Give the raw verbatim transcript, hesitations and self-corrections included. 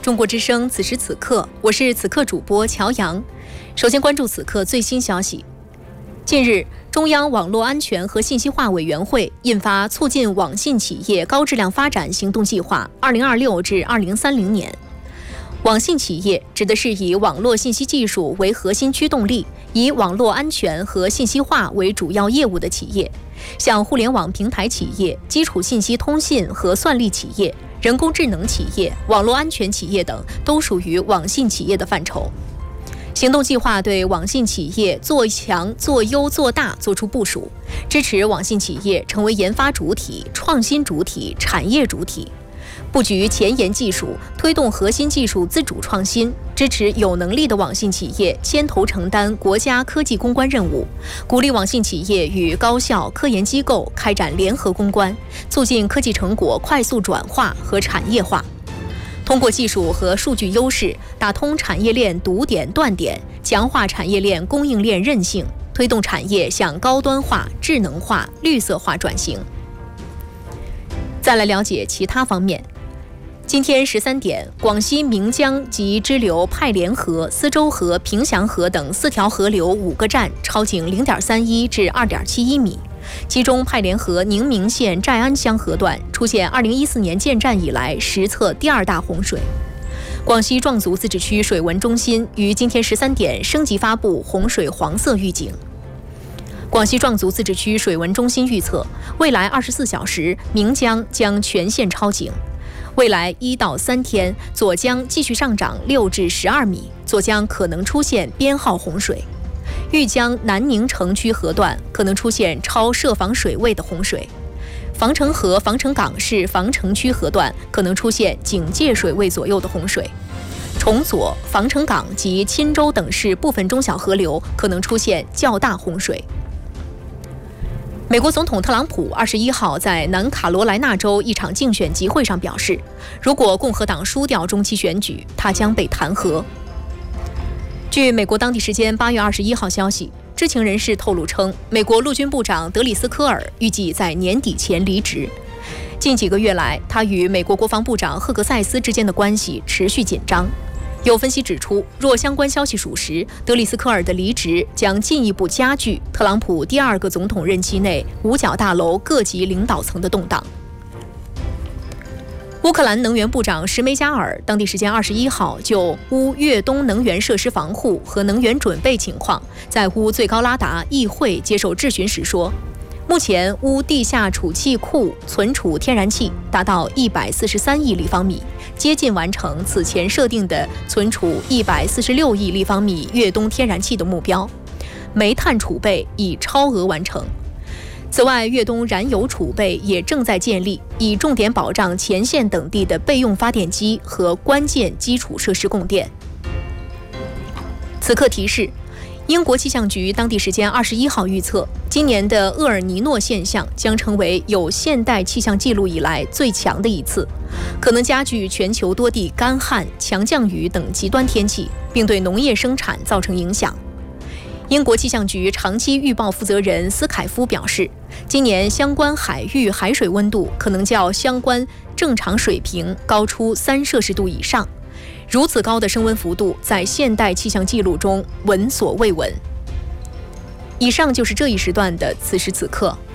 中国之声，此时此刻，我是此刻主播乔阳。首先关注此刻最新消息。近日，中央网络安全和信息化委员会印发《促进网信企业高质量发展行动计划（二零二六至二零三零年）》。网信企业指的是以网络信息技术为核心驱动力，以网络安全和信息化为主要业务的企业，像互联网平台企业、基础信息通信和算力企业、人工智能企业、网络安全企业等都属于网信企业的范畴。行动计划对网信企业做强、做优、做大作出部署，支持网信企业成为研发主体、创新主体、产业主体，布局前沿技术，推动核心技术自主创新，支持有能力的网信企业牵头承担国家科技攻关任务，鼓励网信企业与高校、科研机构开展联合攻关，促进科技成果快速转化和产业化。通过技术和数据优势，打通产业链堵点断点，强化产业链供应链韧性，推动产业向高端化、智能化、绿色化转型。再来了解其他方面。今天十三点，广西岷江及支流派连河、思州河、平祥河等四条河流五个站超警 零点三一 至 二点七一米，其中派连河宁明县寨安乡河段出现二零一四年建站以来实测第二大洪水。广西壮族自治区水文中心于今天十三点升级发布洪水黄色预警。广西壮族自治区水文中心预测，未来二十四小时，岷江将全线超警。未来一到三天，左江继续上涨六至十二米，左江可能出现编号洪水。豫江南宁城区河段可能出现超设防水位的洪水。防城河防城港市防城区河段可能出现警戒水位左右的洪水。崇左、防城港及钦州等市部分中小河流可能出现较大洪水。美国总统特朗普二十一号在南卡罗来纳州一场竞选集会上表示，如果共和党输掉中期选举，他将被弹劾。据美国当地时间八月二十一号消息，知情人士透露称，美国陆军部长德里斯科尔预计在年底前离职。近几个月来，他与美国国防部长赫格塞斯之间的关系持续紧张。有分析指出，若相关消息属实，德里斯科尔的离职将进一步加剧特朗普第二个总统任期内五角大楼各级领导层的动荡。乌克兰能源部长什梅加尔当地时间二十一号就乌越东能源设施防护和能源准备情况，在乌最高拉达议会接受质询时说，目前乌地下储气库存储天然气达到一百四十三亿立方米，接近完成此前设定的存储一百四十六亿立方米越冬天然气的目标，煤炭储备已超额完成。此外，越冬燃油储备也正在建立，以重点保障前线等地的备用发电机和关键基础设施供电。此刻提示，英国气象局当地时间二十一号预测，今年的厄尔尼诺现象将成为有现代气象记录以来最强的一次，可能加剧全球多地干旱、强降雨等极端天气，并对农业生产造成影响。英国气象局长期预报负责人斯凯夫表示，今年相关海域海水温度可能较相关正常水平高出三摄氏度以上，如此高的升温幅度在现代气象记录中闻所未闻。以上就是这一时段的此时此刻。